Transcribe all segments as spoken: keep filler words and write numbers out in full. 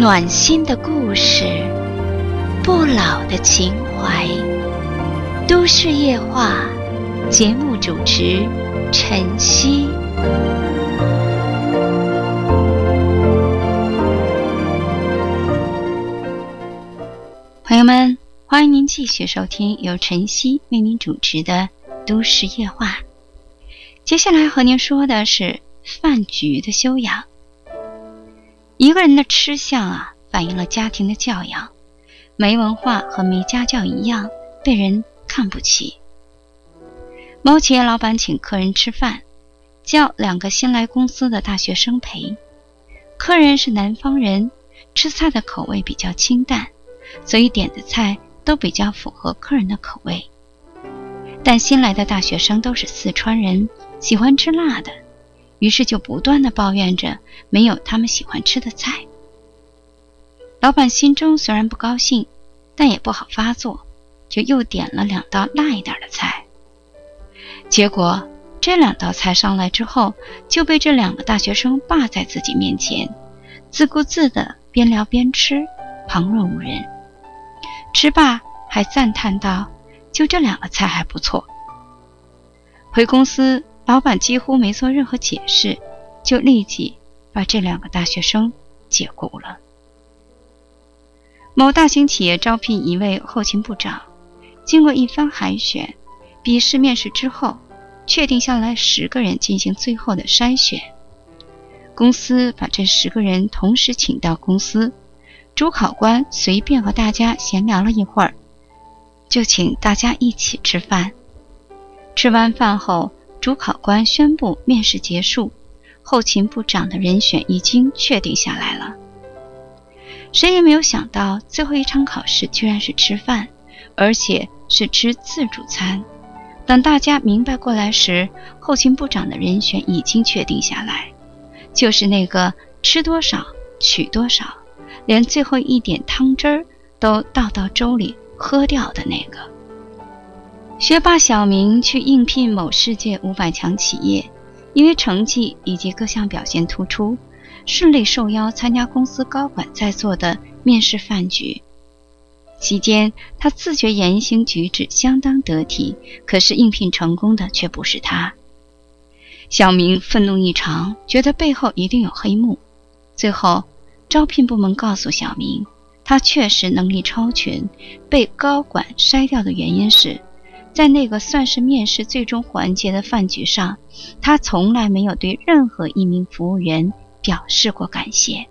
暖心的故事，不老的情怀。都市夜话节目主持晨曦。朋友们，欢迎您继续收听由晨曦为您主持的都市夜话。接下来和您说的是饭局的修养。一个人的吃相啊，反映了家庭的教养。没文化和没家教一样，被人看不起。某企业老板请客人吃饭，叫两个新来公司的大学生陪。客人是南方人，吃菜的口味比较清淡，所以点的菜都比较符合客人的口味。但新来的大学生都是四川人，喜欢吃辣的，于是就不断地抱怨着没有他们喜欢吃的菜。老板心中虽然不高兴，但也不好发作，就又点了两道辣一点的菜。结果这两道菜上来之后，就被这两个大学生霸在自己面前，自顾自地边聊边吃，旁若无人。吃罢还赞叹道，就这两个菜还不错。回公司，老板几乎没做任何解释，就立即把这两个大学生解雇了。某大型企业招聘一位后勤部长，经过一番海选、笔试面试之后，确定下来十个人进行最后的筛选。公司把这十个人同时请到公司，主考官随便和大家闲聊了一会儿，就请大家一起吃饭。吃完饭后，主考官宣布面试结束，后勤部长的人选已经确定下来了。谁也没有想到，最后一场考试居然是吃饭，而且是吃自助餐。等大家明白过来时，后勤部长的人选已经确定下来，就是那个吃多少取多少，连最后一点汤汁儿都倒到粥里喝掉的那个。学霸小明去应聘某世界五百强企业，因为成绩以及各项表现突出，顺利受邀参加公司高管在座的面试饭局。期间他自觉言行举止相当得体，可是应聘成功的却不是他。小明愤怒异常，觉得背后一定有黑幕。最后招聘部门告诉小明，他确实能力超群，被高管筛掉的原因是，在那个算是面试最终环节的饭局上，他从来没有对任何一名服务员表示过感谢。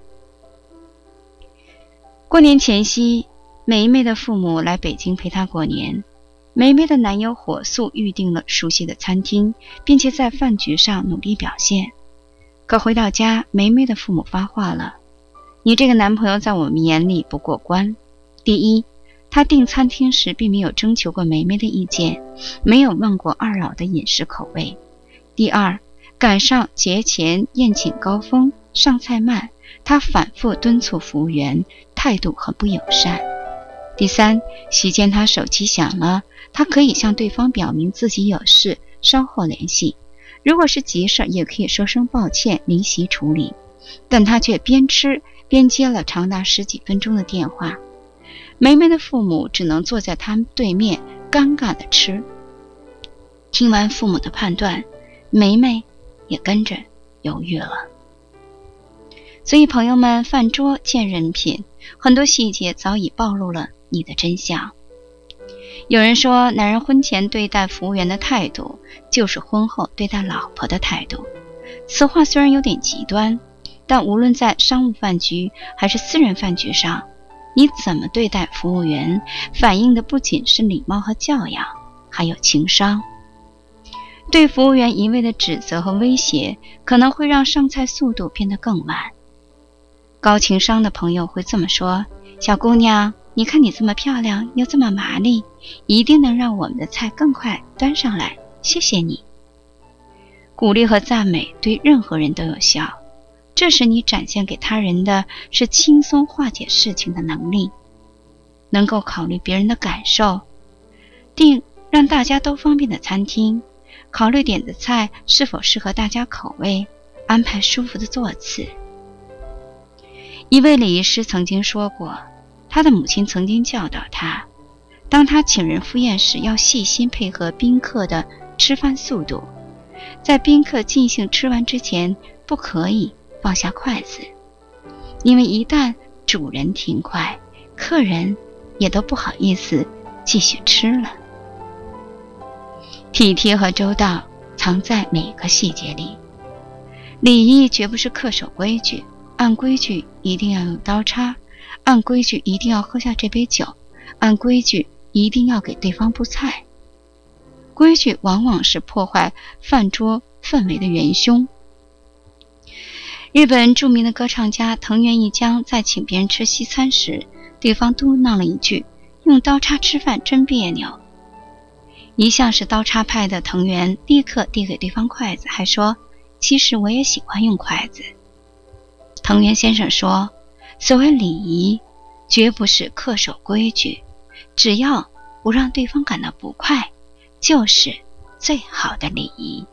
过年前夕，梅梅的父母来北京陪她过年。梅梅的男友火速预定了熟悉的餐厅，并且在饭局上努力表现。可回到家，梅梅的父母发话了，你这个男朋友在我们眼里不过关。第一，他订餐厅时并没有征求过梅梅的意见，没有问过二老的饮食口味。第二，赶上节前宴请高峰，上菜慢，他反复敦促服务员，态度很不友善。第三，席间他手机响了，他可以向对方表明自己有事，稍后联系，如果是急事也可以说声抱歉，离席处理，但他却边吃边接了长达十几分钟的电话。梅梅的父母只能坐在他们对面，尴尬地吃。听完父母的判断，梅梅也跟着犹豫了。所以朋友们，饭桌见人品，很多细节早已暴露了你的真相。有人说，男人婚前对待服务员的态度，就是婚后对待老婆的态度。此话虽然有点极端，但无论在商务饭局还是私人饭局上，你怎么对待服务员，反映的不仅是礼貌和教养，还有情商。对服务员一味的指责和威胁，可能会让上菜速度变得更慢。高情商的朋友会这么说，小姑娘，你看你这么漂亮又这么麻利，一定能让我们的菜更快端上来，谢谢你。鼓励和赞美对任何人都有效，这时你展现给他人的是轻松化解事情的能力，能够考虑别人的感受，订让大家都方便的餐厅，考虑点的菜是否适合大家口味，安排舒服的座次。 一位礼仪师曾经说过，他的母亲曾经教导他，当他请人赴宴时，要细心配合宾客的吃饭速度，在宾客尽兴吃完之前，不可以放下筷子，因为一旦主人停筷，客人也都不好意思继续吃了。体贴和周到藏在每个细节里，礼仪绝不是恪守规矩，按规矩一定要用刀叉，按规矩一定要喝下这杯酒，按规矩一定要给对方布菜。规矩往往是破坏饭桌氛围的元凶。日本著名的歌唱家藤原一江在请别人吃西餐时，对方嘟囔了一句：“用刀叉吃饭真别扭。”一向是刀叉派的藤原立刻递给对方筷子，还说：“其实我也喜欢用筷子。”藤原先生说，所谓礼仪绝不是恪守规矩，只要不让对方感到不快，就是最好的礼仪。